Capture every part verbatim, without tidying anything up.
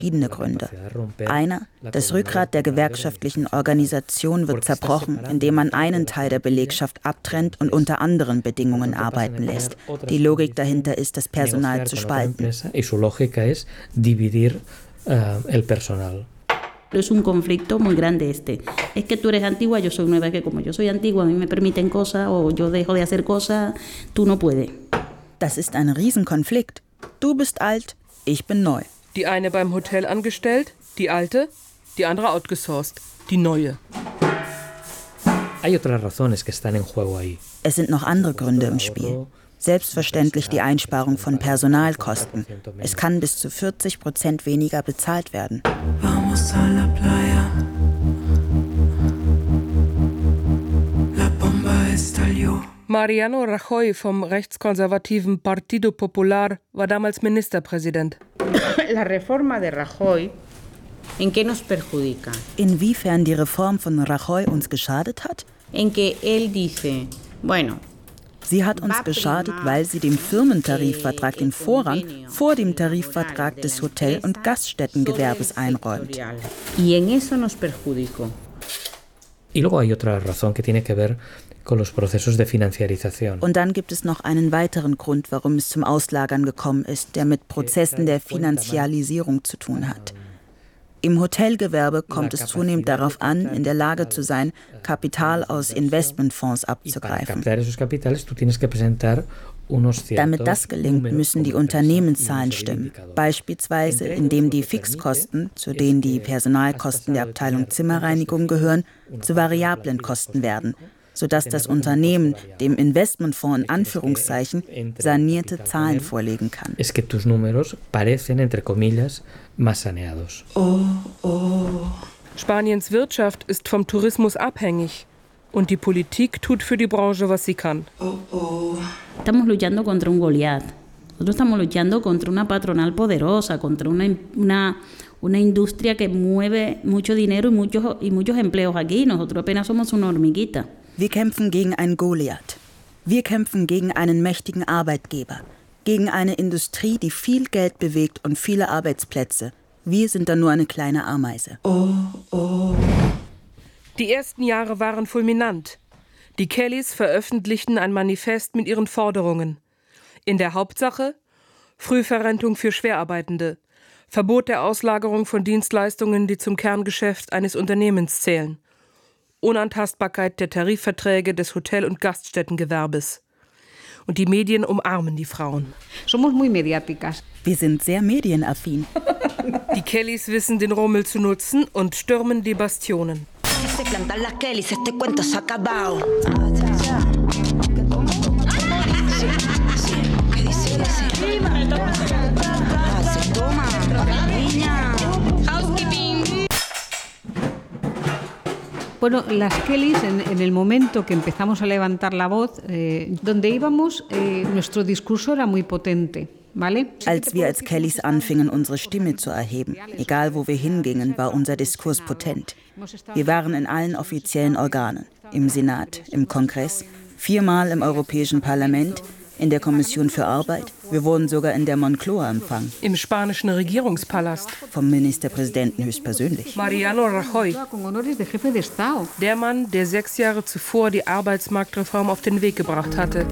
verschiedene Gründe. Einer, das Rückgrat der gewerkschaftlichen Organisation wird zerbrochen, indem man einen Teil der Belegschaft abtrennt und unter anderen Bedingungen arbeiten lässt. Die Logik dahinter ist, das Personal zu spalten. Es un conflicto muy grande este. Es que tú eres antigua, yo soy nueva, que como yo soy antigua, a mí me permiten cosas o yo dejo de hacer cosas, tú no puedes. Das ist ein Riesenkonflikt. Du bist alt, ich bin neu. Die eine beim Hotel angestellt, die alte, die andere outgesourced, die neue. Es sind noch andere Gründe im Spiel. Selbstverständlich die Einsparung von Personalkosten. Es kann bis zu vierzig Prozent weniger bezahlt werden. Vamos a la playa. La bomba estalló. Mariano Rajoy vom rechtskonservativen Partido Popular war damals Ministerpräsident. La reforma de Rajoy, ¿en qué nos perjudica? Inwiefern die Reform von Rajoy uns geschadet hat? En que él dice, bueno, sie hat uns geschadet, weil sie dem Firmentarifvertrag den Vorrang vor dem Tarifvertrag des Hotel- und Gaststättengewerbes einräumt. Y en eso nos perjudicó. Y luego hay otra razón que tiene que ver con los procesos de financiarización. Und dann gibt es noch einen weiteren Grund, warum es zum Auslagern gekommen ist, der mit Prozessen der Finanzialisierung zu tun hat. Im Hotelgewerbe kommt es zunehmend darauf an, in der Lage zu sein, Kapital aus Investmentfonds abzugreifen. Damit das gelingt, müssen die Unternehmenszahlen stimmen. Beispielsweise, indem die Fixkosten, zu denen die Personalkosten der Abteilung Zimmerreinigung gehören, zu variablen Kosten werden, sodass das Unternehmen dem Investmentfonds in Anführungszeichen sanierte Zahlen vorlegen kann. Es que tus números parecen, entre comillas, más saneados. Oh, oh. Spaniens Wirtschaft ist vom Tourismus abhängig. Und die Politik tut für die Branche, was sie kann. Oh, oh. Estamos luchando contra un Goliat. Nosotros estamos luchando contra una patronal poderosa, contra una, una, una industria que mueve mucho dinero y muchos, y muchos empleos aquí. Nosotros apenas somos una hormiguita. Wir kämpfen gegen einen Goliath. Wir kämpfen gegen einen mächtigen Arbeitgeber. Gegen eine Industrie, die viel Geld bewegt und viele Arbeitsplätze. Wir sind da nur eine kleine Ameise. Oh, oh. Die ersten Jahre waren fulminant. Die Kellys veröffentlichten ein Manifest mit ihren Forderungen. In der Hauptsache Frühverrentung für Schwerarbeitende, Verbot der Auslagerung von Dienstleistungen, die zum Kerngeschäft eines Unternehmens zählen, Unantastbarkeit der Tarifverträge des Hotel- und Gaststättengewerbes. Und die Medien umarmen die Frauen. Somos muy mediáticas. Wir sind sehr medienaffin. Die Kellys wissen, den Rummel zu nutzen und stürmen die Bastionen. Se plantan las Kellys, este cuento se ha acabado. ¿Qué dice ese? Se toma, niña. Housekeeping. Bueno, las Kellys, en, en el momento que empezamos a levantar la voz, eh, donde íbamos, eh, nuestro discurso era muy potente. Als wir als Kellys anfingen, unsere Stimme zu erheben, egal wo wir hingingen, war unser Diskurs potent. Wir waren in allen offiziellen Organen, im Senat, im Kongress, viermal im Europäischen Parlament, in der Kommission für Arbeit. Wir wurden sogar in der Moncloa empfangen. Im spanischen Regierungspalast. Vom Ministerpräsidenten höchstpersönlich. Mariano Rajoy. Der Mann, der sechs Jahre zuvor die Arbeitsmarktreform auf den Weg gebracht hatte.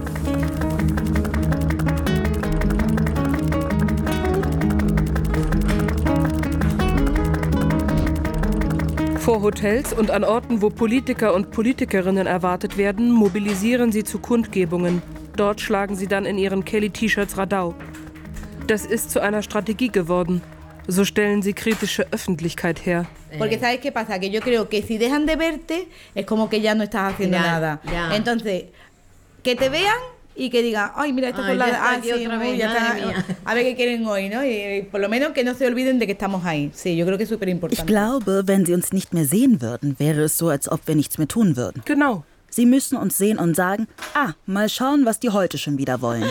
Vor Hotels und an Orten, wo Politiker und Politikerinnen erwartet werden, mobilisieren sie zu Kundgebungen. Dort schlagen sie dann in ihren Kelly-T-Shirts Radau. Das ist zu einer Strategie geworden. So stellen sie kritische Öffentlichkeit her. Porque sabes qué pasa, que yo creo que si dejan de verte es como que ya no estás haciendo ya, nada. Ya. Entonces, que te vean y que digan, ay, mira, esta Ay, con la... ya Ah, está, sí, otra no, vez, ya madre está, mía. a ver qué quieren hoy, ¿no? Y por lo menos que no se olviden de que estamos ahí. Sí, yo creo que es súper importante. Ich glaube, wenn sie uns nicht mehr sehen würden, wäre es so, als ob wir nichts mehr tun würden. Genau. Sie müssen uns sehen und sagen, ah, mal schauen, was die heute schon wieder wollen.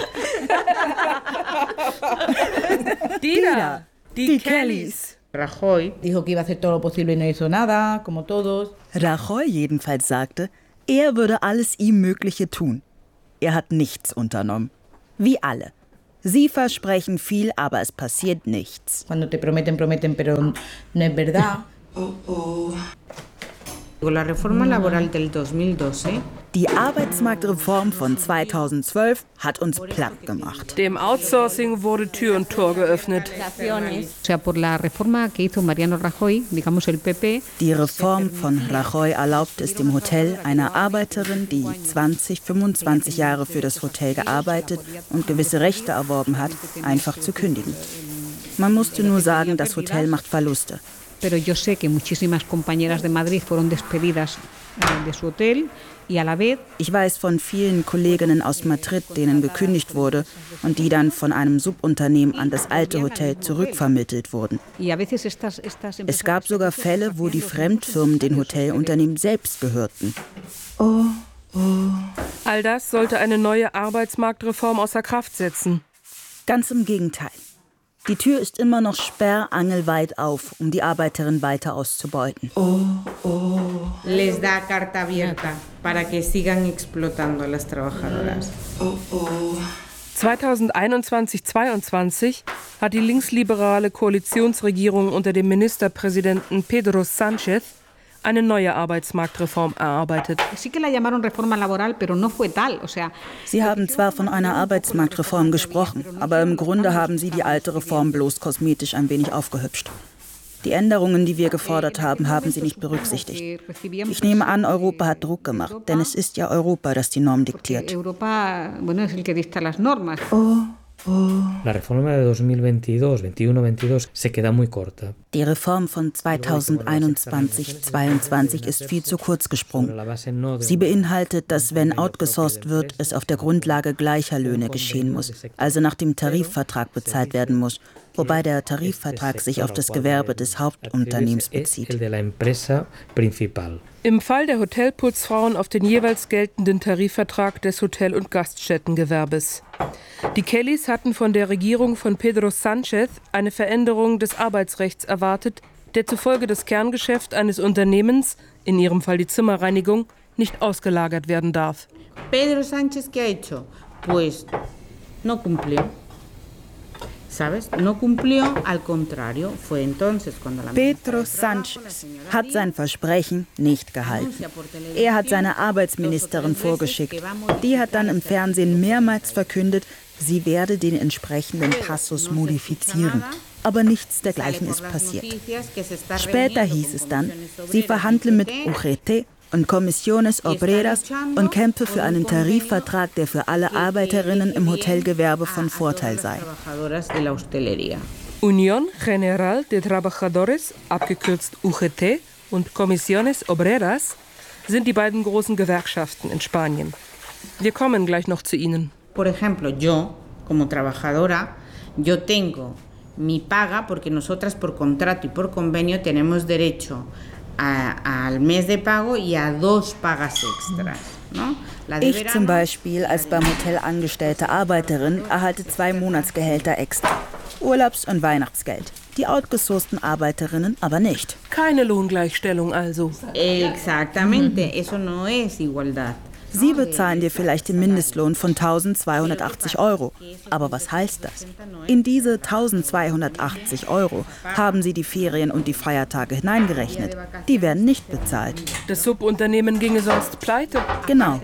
Die da, die, die Kellys. Rajoy dijo que iba a hacer todo lo posible y no hizo nada, como todos. Rajoy jedenfalls sagte, er würde alles ihm Mögliche tun. Er hat nichts unternommen. Wie alle. Sie versprechen viel, aber es passiert nichts. Cuando te prometen, prometen, pero no es verdad. Oh, oh. La reforma laboral del dos mil doce. Die Arbeitsmarktreform von zweitausendzwölf hat uns platt gemacht. Dem Outsourcing wurde Tür und Tor geöffnet. O sea, por la reforma que hizo Mariano Rajoy, digamos el P P. Die Reform von Rajoy erlaubt es dem Hotel einer Arbeiterin, die zwanzig, fünfundzwanzig Jahre für das Hotel gearbeitet und gewisse Rechte erworben hat, einfach zu kündigen. Man musste nur sagen, das Hotel macht Verluste. Pero yo sé que muchísimas compañeras de Madrid fueron despedidas de su hotel y a la vez. Ich weiß von vielen Kolleginnen aus Madrid, denen gekündigt wurde und die dann von einem Subunternehmen an das alte Hotel zurückvermittelt wurden. Es gab sogar Fälle, wo die Fremdfirmen den Hotelunternehmen selbst gehörten. Oh, oh. All das sollte eine neue Arbeitsmarktreform außer Kraft setzen. Ganz im Gegenteil. Die Tür ist immer noch sperrangelweit auf, um die Arbeiterin weiter auszubeuten. Oh, oh. Les da carta abierta para que sigan explotando a las trabajadoras. Oh, oh. zweitausendeinundzwanzig zweiundzwanzig hat die linksliberale Koalitionsregierung unter dem Ministerpräsidenten Pedro Sánchez eine neue Arbeitsmarktreform erarbeitet. Sie haben zwar von einer Arbeitsmarktreform gesprochen, aber im Grunde haben sie die alte Reform bloß kosmetisch ein wenig aufgehübscht. Die Änderungen, die wir gefordert haben, haben sie nicht berücksichtigt. Ich nehme an, Europa hat Druck gemacht, denn es ist ja Europa, das die Norm diktiert. Oh. Oh. La reforma de dos mil veintidós, veintiuno, veintidós se queda muy corta. Die Reform von zweitausendeinundzwanzig zweiundzwanzig ist viel zu kurz gesprungen. Sie beinhaltet, dass wenn outgesourced wird, es auf der Grundlage gleicher Löhne geschehen muss, also nach dem Tarifvertrag bezahlt werden muss, wobei der Tarifvertrag sich auf das Gewerbe des Hauptunternehmens bezieht. Im Fall der Hotelputzfrauen auf den jeweils geltenden Tarifvertrag des Hotel- und Gaststättengewerbes. Die Kellys hatten von der Regierung von Pedro Sánchez eine Veränderung des Arbeitsrechts erwartet, der zufolge das Kerngeschäft eines Unternehmens, in ihrem Fall die Zimmerreinigung, nicht ausgelagert werden darf. Pedro Sánchez, ¿qué ha hecho? Pues no cumplió. Pedro Sánchez hat sein Versprechen nicht gehalten. Er hat seine Arbeitsministerin vorgeschickt. Die hat dann im Fernsehen mehrmals verkündet, sie werde den entsprechenden Passus modifizieren. Aber nichts dergleichen ist passiert. Später hieß es dann, sie verhandle mit U G T und Comisiones Obreras und kämpfe für einen Tarifvertrag, der für alle Arbeiterinnen im Hotelgewerbe von Vorteil sei. Unión General de Trabajadores, abgekürzt U G T, und Comisiones Obreras sind die beiden großen Gewerkschaften in Spanien. Wir kommen gleich noch zu ihnen. Por ejemplo, yo, como trabajadora, yo tengo mi paga porque nosotras por contrato y por convenio tenemos derecho A, al mes de pago y a dos pagas extras. ¿No? Ich zum Beispiel als beim Hotel angestellte Arbeiterin erhalte zwei Monatsgehälter extra. Urlaubs- und Weihnachtsgeld. Die outgesourcten Arbeiterinnen aber nicht. Keine Lohngleichstellung also. Exactamente, eso no es igualdad. Sie bezahlen dir vielleicht den Mindestlohn von eintausendzweihundertachtzig Euro. Aber was heißt das? In diese eintausendzweihundertachtzig Euro haben sie die Ferien und die Feiertage hineingerechnet. Die werden nicht bezahlt. Das Subunternehmen ginge sonst pleite. Genau.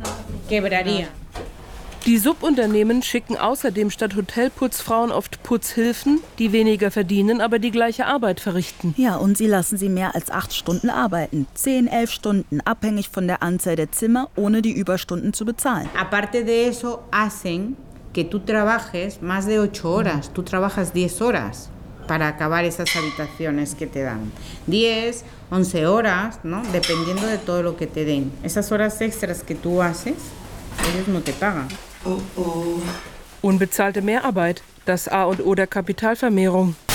Die Subunternehmen schicken außerdem statt Hotelputzfrauen oft Putzhilfen, die weniger verdienen, aber die gleiche Arbeit verrichten. Ja, und sie lassen sie mehr als acht Stunden arbeiten. Zehn, elf Stunden, abhängig von der Anzahl der Zimmer, ohne die Überstunden zu bezahlen. Aparte de eso, hacen que tú trabajes más de ocho horas. Tú trabajas diez horas para acabar esas habitaciones que te dan. diez, once horas, ¿no? Dependiendo de todo lo que te den. Esas horas extras que tú haces, ellos no te pagan. Oh, oh. Unbezahlte Mehrarbeit, das A und O der Kapitalvermehrung.